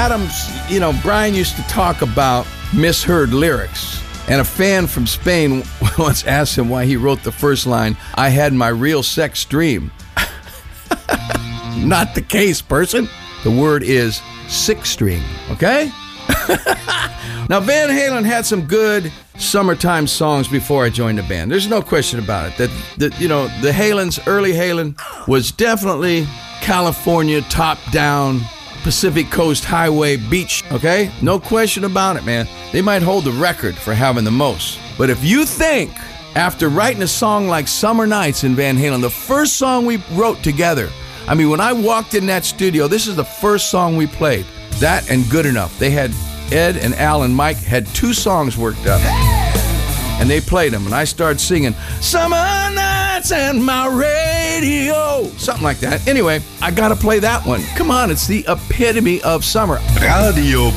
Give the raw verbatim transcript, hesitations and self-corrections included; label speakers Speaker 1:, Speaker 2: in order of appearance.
Speaker 1: Adams, you know, Brian used to talk about misheard lyrics. And a fan from Spain once asked him why he wrote the first line, "I had my real sex dream." Not the case, person. The word is six string, okay? Now, Van Halen had some good summertime songs before I joined the band. There's no question about it. That, that you know, the Halens, early Halen, was definitely California, top-down, Pacific Coast Highway beach, okay? No question about it, man. They might hold the record for having the most. But if you think, after writing a song like Summer Nights in Van Halen, the first song we wrote together, I mean, when I walked in that studio, this is the first song we played. That and Good Enough. They had, Ed and Al and Mike had two songs worked up. And they played them, and I started singing, "Summer Nights and my radio," something like that. Anyway, I gotta play that one. Come on, it's the epitome of summer.
Speaker 2: Radio